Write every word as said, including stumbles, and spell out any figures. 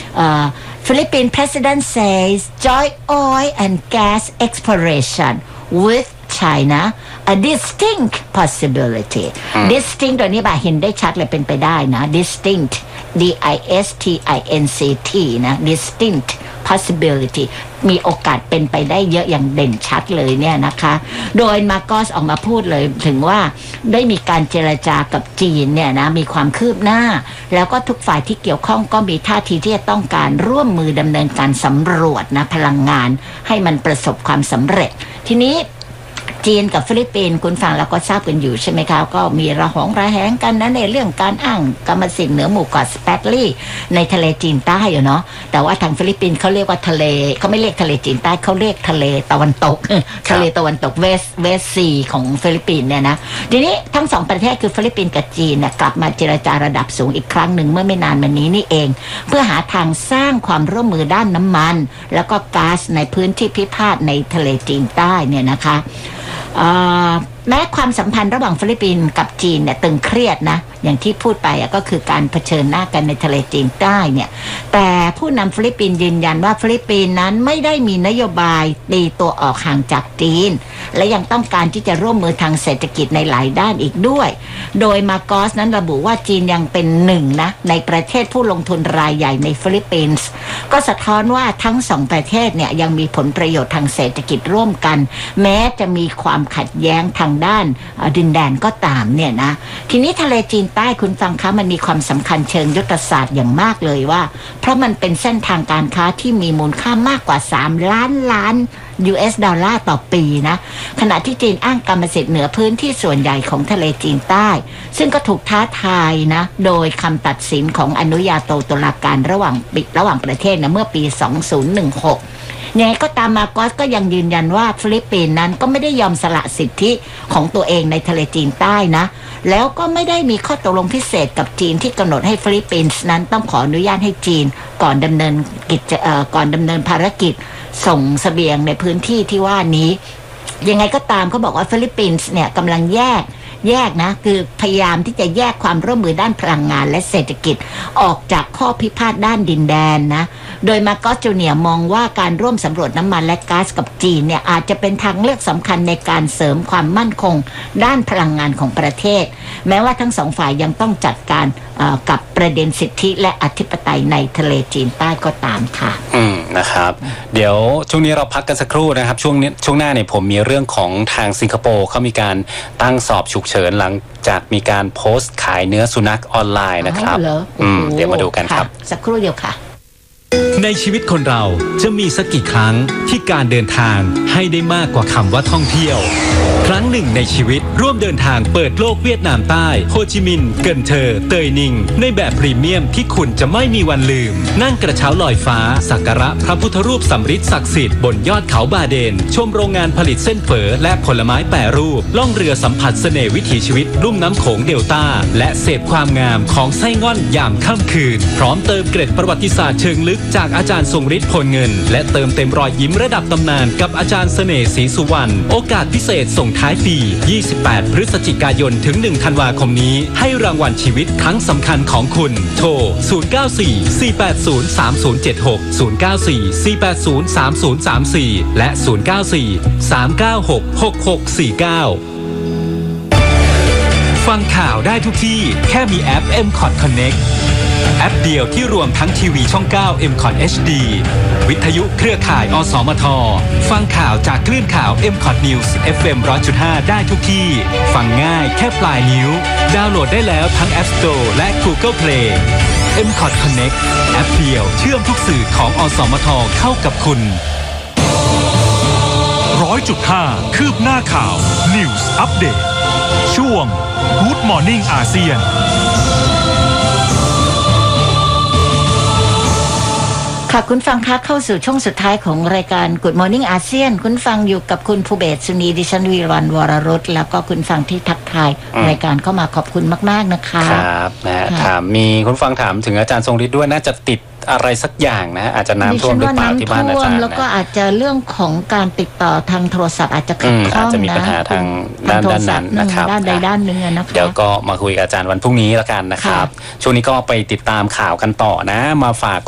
Philippine president says joint oil and gas exploration with China a distinct possibility distinct ตัวนี้บ่าเห็นได้ชัดเลยเป็นไปได้นะ distinct D I S T I N C T นะ distinct possibility มีโอกาสเป็นไปได้เยอะอย่างเด่นชัดเลยเนี่ยนะคะโดยมาโกสออกมาพูดเลยถึงว่าได้มีการเจรจากับจีนเนี่ยนะมีความคืบหน้าแล้วก็ทุกฝ่ายที่เกี่ยวข้องก็มีท่าทีที่จะต้องการร่วมมือดำเนินการสำรวจนะพลังงานให้มันประสบความสำเร็จทีนี้จีนกับฟิลิปปินส์คุณฟังแล้วก็ทราบกันอยู่ใช่ไหมคะก็มีระหองระแหงกันนะในเรื่องการอ้างกรรมสิทธิ์เหนือหมู่เกาะสเปตลี่ในทะเลจีนใต้อยู่เนาะแต่ว่าทางฟิลิปปินส์เขาเรียกว่าทะเลเขาไม่เรียกทะเลจีนใต้เขาเรียกทะเลตะวันตกทะเลตะวันตกเวสเวสซีของฟิลิปปินส์เนี่ยนะทีนี้ทั้งสองประเทศคือฟิลิปปินส์กับจีนเนี่ยกลับมาเจรจาระดับสูงอีกครั้งหนึ่งเมื่อไม่นานมานี้นี่เองเพื่อหาทางสร้างความร่วมมือด้านน้ำมันแล้วก็ก๊าซในพื้นที่พิพาทในทะเลจีนใต้เนี่ยนะคะแม้ความสัมพันธ์ระหว่างฟิลิปปินส์กับจีนเนี่ยตึงเครียดนะอย่างที่พูดไปก็คือการเผชิญหน้ากันในทะเลจีนใต้เนี่ยแต่ผู้นำฟิลิปปินส์ยืนยันว่าฟิลิปปินส์นั้นไม่ได้มีนโยบายตีตัวออกห่างจากจีนและยังต้องการที่จะร่วมมือทางเศรษฐกิจในหลายด้านอีกด้วยโดยมาโกสนั้นระบุว่าจีนยังเป็นหนึ่งนะในประเทศผู้ลงทุนรายใหญ่ในฟิลิปปินส์ก็สะท้อนว่าทั้งสองประเทศเนี่ยยังมีผลประโยชน์ทางเศรษฐกิจร่วมกันแม้จะมีความขัดแย้งทางด้านดินแดนก็ตามเนี่ยนะทีนี้ทะเลจีนใต้คุณฟังคะมันมีความสำคัญเชิงยุทธศาสตร์อย่างมากเลยว่าเพราะมันเป็นเส้นทางการค้าที่มีมูลค่ามากกว่าสามล้านล้าน ยู เอส ดอลลาร์ต่อปีนะขณะที่จีนอ้างกรรมสิทธิ์เหนือพื้นที่ส่วนใหญ่ของทะเลจีนใต้ซึ่งก็ถูกท้าทายนะโดยคำตัดสินของอนุญาโตตุลาการระหว่างระหว่างประเทศนะเมื่อปีสองพันสิบหกยังไงก็ตามมาโกสก็ยังยืนยันว่าฟิลิปปินส์นั้นก็ไม่ได้ยอมสละสิทธิของตัวเองในทะเลจีนใต้นะแล้วก็ไม่ได้มีข้อตกลงพิเศษกับจีนที่กำหนดให้ฟิลิปปินส์นั้นต้องขออนุญาตให้จีนก่อนดำเนินกิจเอ่อก่อนดำเนินภารกิจส่งเสบียงในพื้นที่ที่ว่านี้ยังไงก็ตามเขาบอกว่าฟิลิปปินส์เนี่ยกำลังแยกแยกนะคือพยายามที่จะแยกความร่วมมือด้านพลังงานและเศรษฐกิจออกจากข้อพิพาทด้านดินแดนนะโดยมาโกสจูเนียร์มองว่าการร่วมสำรวจน้ำมันและก๊าซกับจีนเนี่ยอาจจะเป็นทางเลือกสำคัญในการเสริมความมั่นคงด้านพลังงานของประเทศแม้ว่าทั้งสองฝ่ายยังต้องจัดการกับประเด็นสิทธิและอธิปไตยในทะเลจีนใต้ก็ตามค่ะอืมนะครับเดี๋ยวช่วงนี้เราพักกันสักครู่นะครับช่วงนี้ช่วงหน้าเนี่ยผมมีเรื่องของทางสิงคโปร์เขามีการตั้งสอบฉุกเฉินหลังจากมีการโพสต์ขายเนื้อสุนัขออนไลน์นะครับอืมเดี๋ยวมาดูกันครับสักครู่เดียวค่ะในชีวิตคนเราจะมีสักกี่ครั้งที่การเดินทางให้ได้มากกว่าคำว่าท่องเที่ยวครั้งหนึ่งในชีวิตร่วมเดินทางเปิดโลกเวียดนามใต้โฮจิมินห์เกินเทอเตยนิงในแบบพรีเมียมที่คุณจะไม่มีวันลืมนั่งกระเช้าลอยฟ้าสักการะพระพุทธรูปสำริดศักดิ์สิทธิ์บนยอดเขาบาเดนชมโรงงานผลิตเส้นเฝอและผลไม้แปรรูปล่องเรือสัมผัสเสน่ห์วิถีชีวิตลุ่มน้ำโขงเดลต้าและเสพความงามของไส้ง่อนยามค่ำคืนพร้อมเติมเกร็ดประวัติศาสตร์เชิงลึกจากอาจารย์ทรงฤทธิ์พลเงินและเติมเต็มรอยยิ้มระดับตำนานกับอาจารย์เสน่ห์ศรีสุวรรณโอกาสพิเศษส่งท้ายปียี่สิบแปดพฤศจิกายนถึงหนึ่งธันวาคมนี้ให้รางวัลชีวิตครั้งสำคัญของคุณโทรศูนย์ เก้า สี่ สี่ แปด ศูนย์ สาม ศูนย์ เจ็ด หก ศูนย์ เก้า สี่ สี่ แปด ศูนย์ สาม ศูนย์ สาม สี่และศูนย์ เก้า สี่ สาม เก้า หก หก หก สี่ เก้าฟังข่าวได้ทุกที่แค่มีแอป เอ็ม คอท Connectแอปเดียวที่รวมทั้งทีวีช่องเก้า เอ็ม คอท เอช ดี วิทยุเครือข่ายอสมทฟังข่าวจากคลื่นข่าว เอ็ม คอท News เอฟ เอ็ม หนึ่งร้อยจุดห้า ได้ทุกที่ฟังง่ายแค่ปลายนิ้วดาวน์โหลดได้แล้วทั้ง App Store และ Google Play เอ็ม คอท Connect แอปเดียวเชื่อมทุกสื่อของอสมทเข้ากับคุณหนึ่งร้อยจุดห้า คืบหน้าข่าว News Update ช่วง Good Morning อาเซียนค่ะคุณฟังคะเข้าสู่ช่วงสุดท้ายของรายการ Good Morning อาเซียนคุณฟังอยู่กับคุณภูเบศสุนีดิฉันวีรวรรณวรรุตแล้วก็คุณฟังที่ทักทายรายการเข้ามาขอบคุณมากๆนะคะครับนะถามมีคุณฟังถามถึงอาจารย์ทรงฤทธิ์ด้วยน่าจะติดอะไรสักอย่างนะอาจจะน้ำท่วมหรือเปล่าที่บ้านอาจารย์แล้วก็อาจจะเรื่องของการติดต่อทางโทรศัพท์อาจจะขัดข้องนะอาจจะมีปัญหาทางด้านนั้นนะครับด้านใดด้านหนึ่งนะคะเดี๋ยวก็มาคุยกับอาจารย์วันพรุ่งนี้แล้วกันนะครับช่วงนี้ก็ไปติดตามข่าวกันต่อนะมาฝาก